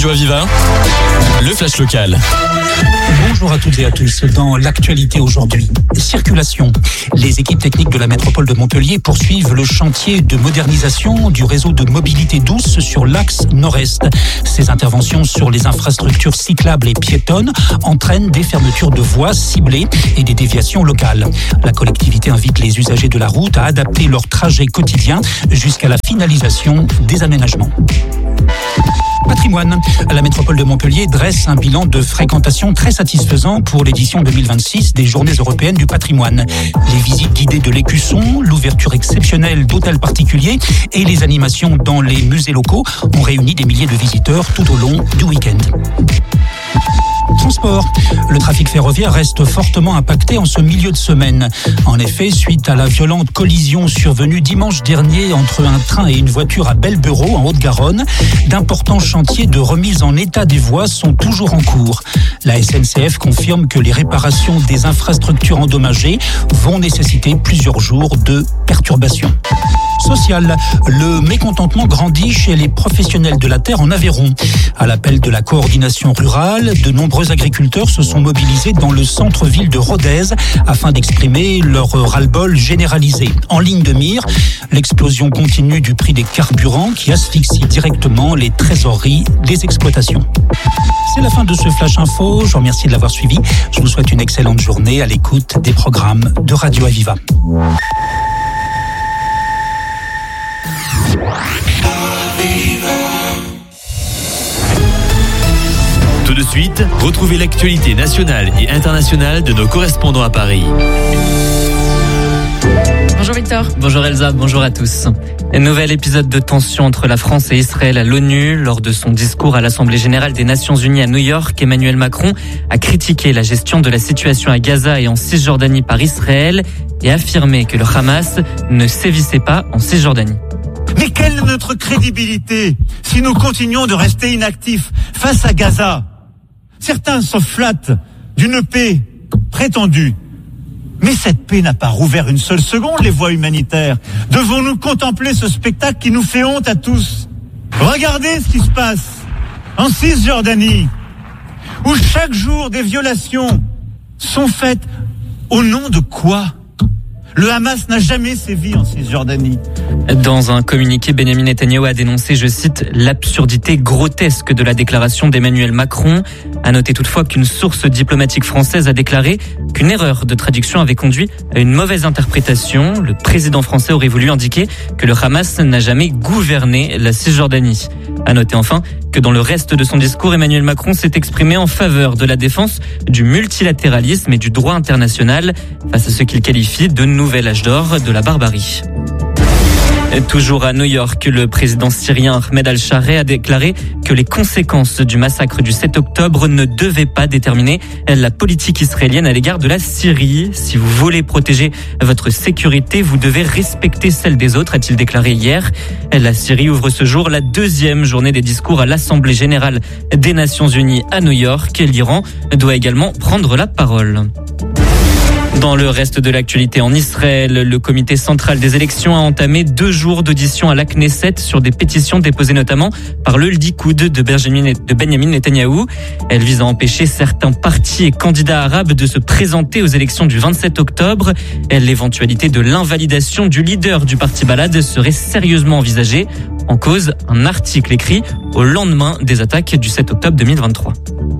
Radio Aviva, le flash local. Bonjour à toutes et à tous. Dans l'actualité aujourd'hui, circulation. Les équipes techniques de la métropole de Montpellier poursuivent le chantier de modernisation du réseau de mobilité douce sur l'axe nord-est. Ces interventions sur les infrastructures cyclables et piétonnes entraînent des fermetures de voies ciblées et des déviations locales. La collectivité invite les usagers de la route à adapter leur trajet quotidien jusqu'à la finalisation des aménagements. Patrimoine. La métropole de Montpellier dresse un bilan de fréquentation très satisfaisant pour l'édition 2026 des Journées européennes du patrimoine. Les visites guidées de l'Écusson, l'ouverture exceptionnelle d'hôtels particuliers et les animations dans les musées locaux ont réuni des milliers de visiteurs tout au long du week-end. Transport. Le trafic ferroviaire reste fortement impacté en ce milieu de semaine. En effet, suite à la violente collision survenue dimanche dernier entre un train et une voiture à Belbureau, en Haute-Garonne, d'importants chantiers de remise en état des voies sont toujours en cours. La SNCF confirme que les réparations des infrastructures endommagées vont nécessiter plusieurs jours de perturbations. Social. Le mécontentement grandit chez les professionnels de la terre en Aveyron. À l'appel de la coordination rurale, de nombreux agriculteurs se sont mobilisés dans le centre-ville de Rodez afin d'exprimer leur ras-le-bol généralisé. En ligne de mire, l'explosion continue du prix des carburants qui asphyxie directement les trésoreries des exploitations. C'est la fin de ce Flash Info. Je vous remercie de l'avoir suivi. Je vous souhaite une excellente journée à l'écoute des programmes de Radio Aviva. Tout de suite, retrouvez l'actualité nationale et internationale de nos correspondants à Paris. Bonjour Victor. Bonjour Elsa, bonjour à tous. Un nouvel épisode de tension entre la France et Israël à l'ONU. Lors de son discours à l'Assemblée générale des Nations unies à New York, Emmanuel Macron a critiqué la gestion de la situation à Gaza et en Cisjordanie par Israël et affirmé que le Hamas ne sévissait pas en Cisjordanie. Mais quelle est notre crédibilité si nous continuons de rester inactifs face à Gaza ? Certains se flattent d'une paix prétendue. Mais cette paix n'a pas rouvert une seule seconde les voies humanitaires. Devons-nous contempler ce spectacle qui nous fait honte à tous ? Regardez ce qui se passe en Cisjordanie, où chaque jour des violations sont faites au nom de quoi ? Le Hamas n'a jamais sévi en Cisjordanie. Dans un communiqué, Benjamin Netanyahu a dénoncé, je cite, l'absurdité grotesque de la déclaration d'Emmanuel Macron. À noter toutefois qu'une source diplomatique française a déclaré qu'une erreur de traduction avait conduit à une mauvaise interprétation. Le président français aurait voulu indiquer que le Hamas n'a jamais gouverné la Cisjordanie. À noter enfin que dans le reste de son discours, Emmanuel Macron s'est exprimé en faveur de la défense du multilatéralisme et du droit international face à ce qu'il qualifie de nouvel âge d'or de la barbarie. Toujours à New York, le président syrien Ahmed al-Shara a déclaré que les conséquences du massacre du 7 octobre ne devaient pas déterminer la politique israélienne à l'égard de la Syrie. Si vous voulez protéger votre sécurité, vous devez respecter celle des autres, a-t-il déclaré hier. La Syrie ouvre ce jour la deuxième journée des discours à l'Assemblée générale des Nations unies à New York. L'Iran doit également prendre la parole. Dans le reste de l'actualité en Israël, le comité central des élections a entamé 2 jours d'audition à la Knesset sur des pétitions déposées notamment par le Likoud de Benjamin Netanyahou. Elle vise à empêcher certains partis et candidats arabes de se présenter aux élections du 27 octobre. L'éventualité de l'invalidation du leader du parti Balad serait sérieusement envisagée. En cause, un article écrit au lendemain des attaques du 7 octobre 2023.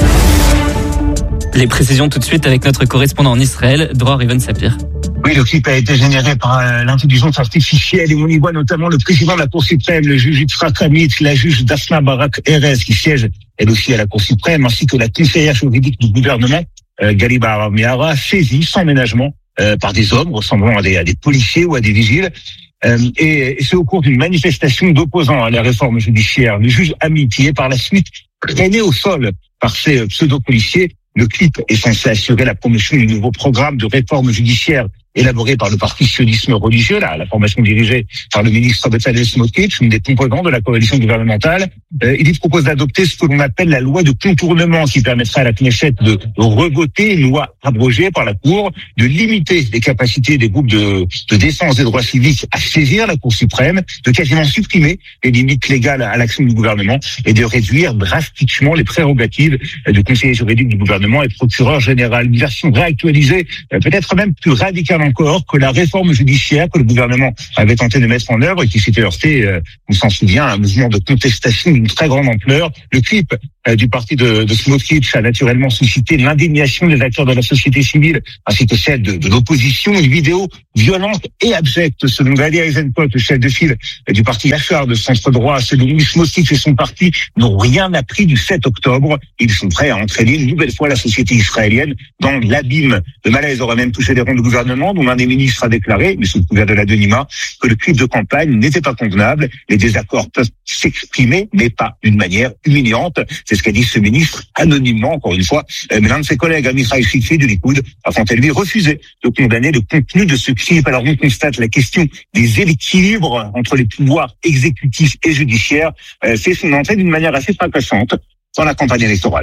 Les précisions tout de suite avec notre correspondant en Israël, Dror Even Sapir. Oui, le clip a été généré par l'intelligence artificielle et on y voit notamment le président de la Cour suprême, le juge Yitzhak Amit, la juge Daphna Barak Erez qui siège elle aussi à la Cour suprême, ainsi que la conseillère juridique du gouvernement, Gali Bahara Miara, saisie sans ménagement par des hommes ressemblant à des policiers ou à des vigiles. Et c'est au cours d'une manifestation d'opposants à la réforme judiciaire. Le juge Amit est par la suite traîné au sol par ces pseudo-policiers. Le clip est censé assurer la promotion du nouveau programme de réforme judiciaire élaboré par le parti sionisme religieux, la formation dirigée par le ministre Bezalel Smotrich, une des composantes de la coalition gouvernementale. il propose d'adopter ce que l'on appelle la loi de contournement qui permettra à la Knesset de revoter une loi abrogée par la Cour, de limiter les capacités des groupes de défense des droits civiques à saisir la Cour suprême, de quasiment supprimer les limites légales à l'action du gouvernement et de réduire drastiquement les prérogatives du conseiller juridique du gouvernement et procureur général. Une version réactualisée, peut-être même plus radicale encore que la réforme judiciaire que le gouvernement avait tenté de mettre en œuvre et qui s'était heurté, on s'en souvient, à un mouvement de contestation d'une très grande ampleur. Le clip du parti de Smotrich a naturellement suscité l'indignation des acteurs de la société civile ainsi que celle de l'opposition. Une vidéo violente et abjecte selon Gadi Eisenkot, le chef de file du parti Yachar de centre-droit, selon lui Smotrich et son parti n'ont rien appris du 7 octobre. Ils sont prêts à entraîner une nouvelle fois la société israélienne dans l'abîme. Le malaise aurait même touché les rangs du gouvernement, dont l'un des ministres a déclaré, mais sous le couvert de l'anonymat, que le clip de campagne n'était pas convenable. Les désaccords peuvent s'exprimer, mais pas d'une manière humiliante. C'est ce qu'a dit ce ministre anonymement, encore une fois. Mais l'un de ses collègues, Amichai Shikli de Likoud, a quant à lui refusé de condamner le contenu de ce clip. Alors on constate la question des équilibres entre les pouvoirs exécutifs et judiciaires fait son entrée d'une manière assez fracassante dans la campagne électorale.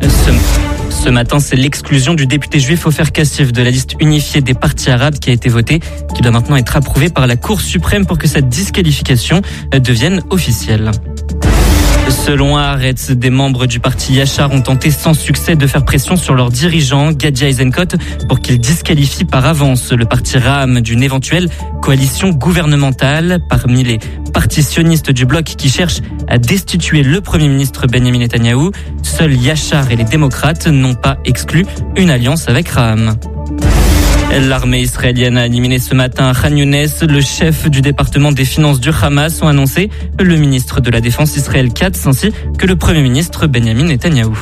Ce matin, c'est l'exclusion du député juif Ofer Kassif de la liste unifiée des partis arabes qui a été votée, qui doit maintenant être approuvée par la Cour suprême pour que cette disqualification devienne officielle. Selon Haaretz, des membres du parti Yachar ont tenté sans succès de faire pression sur leur dirigeant, Gadi Eisenkot, pour qu'il disqualifie par avance le parti Ra'am d'une éventuelle coalition gouvernementale. Parmi les partis sionistes du bloc qui cherchent à destituer le Premier ministre Benjamin Netanyahou, seuls Yachar et les démocrates n'ont pas exclu une alliance avec Ra'am. L'armée israélienne a éliminé ce matin Khan Younes, le chef du département des finances du Hamas, ont annoncé le ministre de la Défense Israël Katz ainsi que le Premier ministre Benjamin Netanyahou.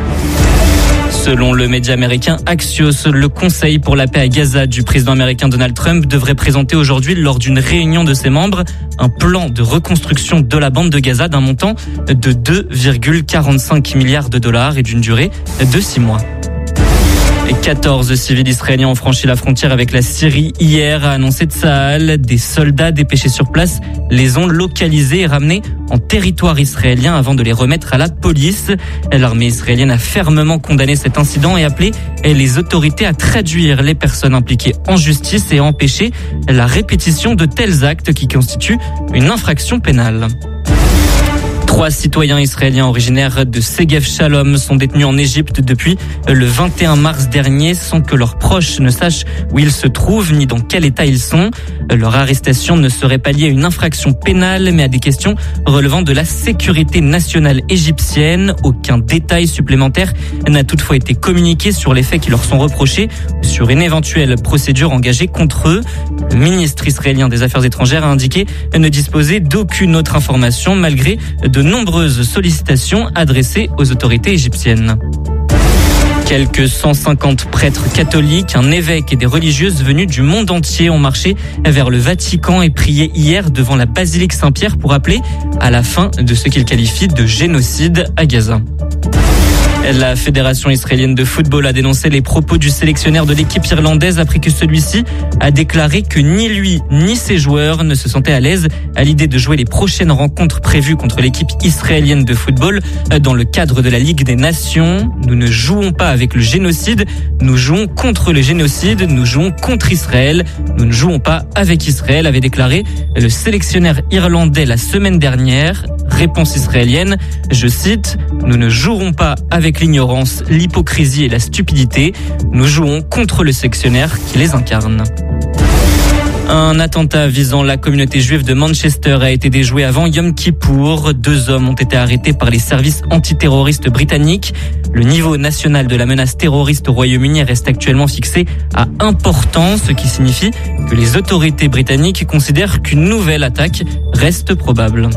Selon le média américain Axios, le Conseil pour la paix à Gaza du président américain Donald Trump devrait présenter aujourd'hui lors d'une réunion de ses membres un plan de reconstruction de la bande de Gaza d'un montant de 2,45 milliards de dollars et d'une durée de 6 mois. 14 civils israéliens ont franchi la frontière avec la Syrie hier, a annoncé Tsahal. Des soldats dépêchés sur place les ont localisés et ramenés en territoire israélien avant de les remettre à la police. L'armée israélienne a fermement condamné cet incident et appelé les autorités à traduire les personnes impliquées en justice et à empêcher la répétition de tels actes qui constituent une infraction pénale. 3 citoyens israéliens originaires de Segev Shalom sont détenus en Égypte depuis le 21 mars dernier sans que leurs proches ne sachent où ils se trouvent ni dans quel état ils sont. Leur arrestation ne serait pas liée à une infraction pénale mais à des questions relevant de la sécurité nationale égyptienne. Aucun détail supplémentaire n'a toutefois été communiqué sur les faits qui leur sont reprochés ou sur une éventuelle procédure engagée contre eux. Le ministre israélien des Affaires étrangères a indiqué ne disposer d'aucune autre information malgré de nombreuses sollicitations adressées aux autorités égyptiennes. Quelques 150 prêtres catholiques, un évêque et des religieuses venus du monde entier ont marché vers le Vatican et prié hier devant la basilique Saint-Pierre pour appeler à la fin de ce qu'ils qualifient de génocide à Gaza. La Fédération israélienne de football a dénoncé les propos du sélectionneur de l'équipe irlandaise après que celui-ci a déclaré que ni lui ni ses joueurs ne se sentaient à l'aise à l'idée de jouer les prochaines rencontres prévues contre l'équipe israélienne de football dans le cadre de la Ligue des Nations. Nous ne jouons pas avec le génocide, nous jouons contre le génocide, nous jouons contre Israël, nous ne jouons pas avec Israël, avait déclaré le sélectionneur irlandais la semaine dernière. Réponse israélienne, je cite, nous ne jouerons pas avec l'ignorance, l'hypocrisie et la stupidité, nous jouons contre le sélectionneur qui les incarne. Un attentat visant la communauté juive de Manchester a été déjoué avant Yom Kippour. 2 hommes ont été arrêtés par les services antiterroristes britanniques. Le niveau national de la menace terroriste au Royaume-Uni reste actuellement fixé à important, ce qui signifie que les autorités britanniques considèrent qu'une nouvelle attaque reste probable.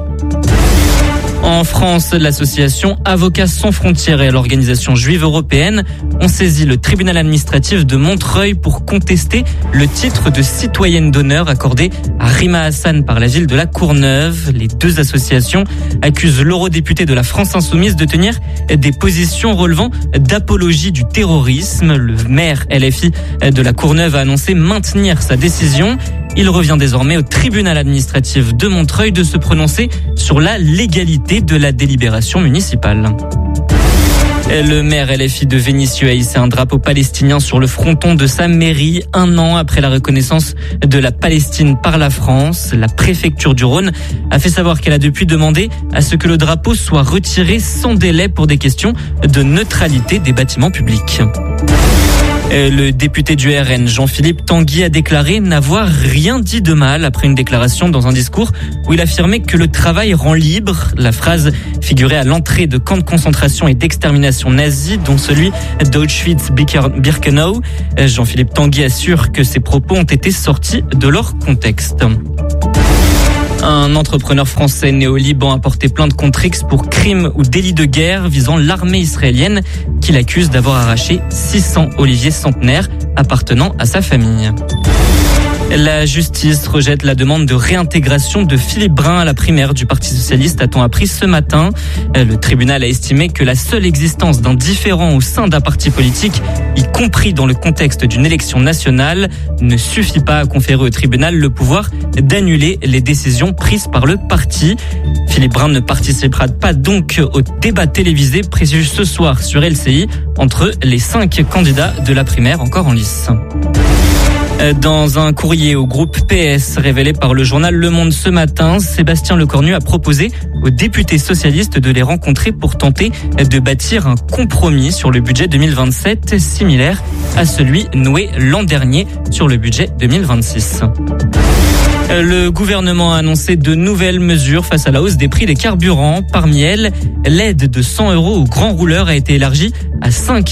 En France, l'association Avocats sans frontières et l'organisation juive européenne ont saisi le tribunal administratif de Montreuil pour contester le titre de citoyenne d'honneur accordé à Rima Hassan par la ville de La Courneuve. Les 2 associations accusent l'eurodéputé de la France Insoumise de tenir des positions relevant d'apologie du terrorisme. Le maire LFI de la Courneuve a annoncé maintenir sa décision. Il revient désormais au tribunal administratif de Montreuil de se prononcer sur la légalité de la délibération municipale. Le maire LFI de Vénissieux a hissé un drapeau palestinien sur le fronton de sa mairie 1 an après la reconnaissance de la Palestine par la France. La préfecture du Rhône a fait savoir qu'elle a depuis demandé à ce que le drapeau soit retiré sans délai pour des questions de neutralité des bâtiments publics. Le député du RN, Jean-Philippe Tanguy, a déclaré n'avoir rien dit de mal après une déclaration dans un discours où il affirmait que le travail rend libre. La phrase figurait à l'entrée de camps de concentration et d'extermination nazis, dont celui d'Auschwitz-Birkenau. Jean-Philippe Tanguy assure que ses propos ont été sortis de leur contexte. Un entrepreneur français né au Liban a porté plainte contre X pour crime ou délit de guerre visant l'armée israélienne qu'il accuse d'avoir arraché 600 oliviers centenaires appartenant à sa famille. La justice rejette la demande de réintégration de Philippe Brun à la primaire du Parti socialiste, a-t-on appris ce matin. Le tribunal a estimé que la seule existence d'un différend au sein d'un parti politique, y compris dans le contexte d'une élection nationale, ne suffit pas à conférer au tribunal le pouvoir d'annuler les décisions prises par le parti. Philippe Brun ne participera pas donc au débat télévisé prévu ce soir sur LCI entre les 5 candidats de la primaire encore en lice. Dans un courrier au groupe PS révélé par le journal Le Monde ce matin, Sébastien Lecornu a proposé aux députés socialistes de les rencontrer pour tenter de bâtir un compromis sur le budget 2027 similaire à celui noué l'an dernier sur le budget 2026. Le gouvernement a annoncé de nouvelles mesures face à la hausse des prix des carburants. Parmi elles, l'aide de 100 € aux grands rouleurs a été élargie à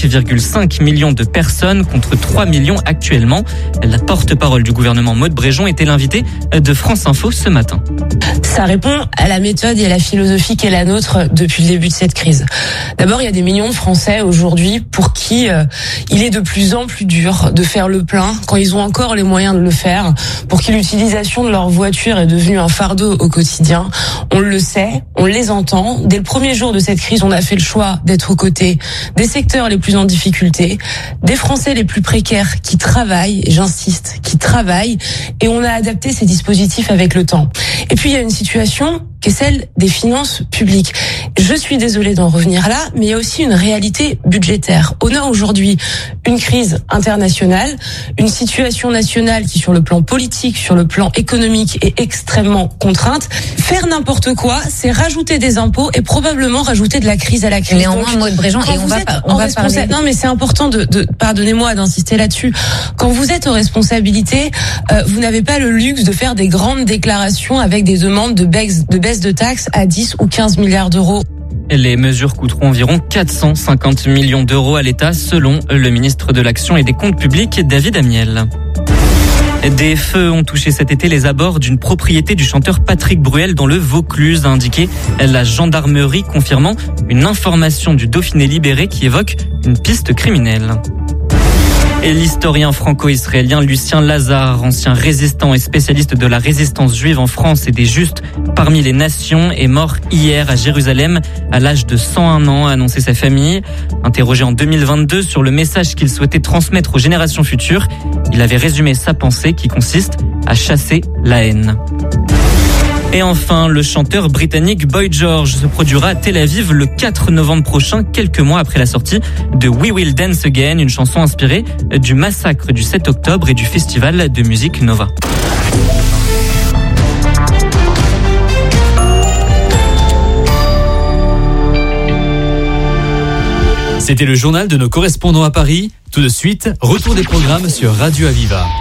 5,5 millions de personnes contre 3 millions actuellement. La porte-parole du gouvernement Maude Bréjon était l'invitée de France Info ce matin. Ça répond à la méthode et à la philosophie qui est la nôtre depuis le début de cette crise. D'abord, il y a des millions de Français aujourd'hui pour qui il est de plus en plus dur de faire le plein quand ils ont encore les moyens de le faire, pour qui l'utilisation de leur voiture est devenue un fardeau au quotidien. On le sait, on les entend. Dès le premier jour de cette crise, on a fait le choix d'être aux côtés des secteurs les plus en difficulté, des Français les plus précaires qui travaillent, et j'insiste, qui travaillent, et on a adapté ces dispositifs avec le temps. Et puis il y a une situation qui est celle des finances publiques. Je suis désolée d'en revenir là, mais il y a aussi une réalité budgétaire. On a aujourd'hui une crise internationale, une situation nationale qui, sur le plan politique, sur le plan économique, est extrêmement contrainte. Faire n'importe quoi, c'est rajouter des impôts et probablement rajouter de la crise à la crise. Néanmoins, Maude Bréjon, et on va parler. Non, mais c'est important pardonnez-moi d'insister là-dessus. Quand vous êtes aux responsabilités, vous n'avez pas le luxe de faire des grandes déclarations avec des demandes de baisse de taxes à 10 ou 15 milliards d'euros. Les mesures coûteront environ 450 millions d'euros à l'État, selon le ministre de l'Action et des Comptes publics, David Amiel. Des feux ont touché cet été les abords d'une propriété du chanteur Patrick Bruel dans le Vaucluse, a indiqué la gendarmerie, confirmant une information du Dauphiné Libéré qui évoque une piste criminelle. Et l'historien franco-israélien Lucien Lazare, ancien résistant et spécialiste de la résistance juive en France et des Justes parmi les nations, est mort hier à Jérusalem à l'âge de 101 ans, a annoncé sa famille. Interrogé en 2022 sur le message qu'il souhaitait transmettre aux générations futures, il avait résumé sa pensée qui consiste à chasser la haine. Et enfin, le chanteur britannique Boy George se produira à Tel Aviv le 4 novembre prochain, quelques mois après la sortie de We Will Dance Again, une chanson inspirée du massacre du 7 octobre et du festival de musique Nova. C'était le journal de nos correspondants à Paris. Tout de suite, retour des programmes sur Radio Aviva.